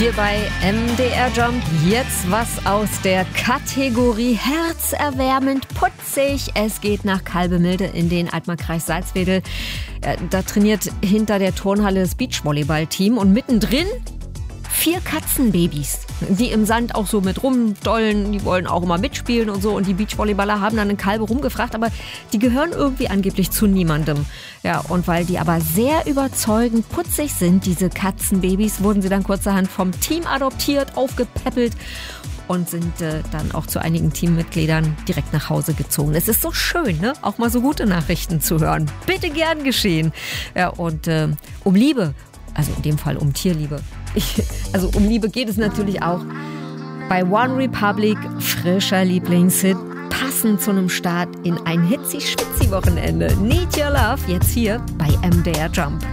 Hier bei MDR Jump jetzt was aus der Kategorie herzerwärmend putzig. Es geht nach Kalbemilde in den Altmarkkreis Salzwedel. Da trainiert hinter der Turnhalle das Beachvolleyball-Team und mittendrin 4 Katzenbabys, die im Sand auch so mit rumdollen, die wollen auch immer mitspielen und so. Und die Beachvolleyballer haben dann einen Kalbe rumgefragt, aber die gehören irgendwie angeblich zu niemandem. Ja, und weil die aber sehr überzeugend putzig sind, diese Katzenbabys, wurden sie dann kurzerhand vom Team adoptiert, aufgepäppelt und sind dann auch zu einigen Teammitgliedern direkt nach Hause gezogen. Es ist so schön, ne? Auch mal so gute Nachrichten zu hören. Bitte gern geschehen. Ja, und um Liebe, also in dem Fall um Tierliebe. Also um Liebe geht es natürlich auch bei One Republic, frischer Lieblingshit, passend zu einem Start in ein Hitzi-Schwitzi-Wochenende. Need Your Love, jetzt hier bei MDR Jump.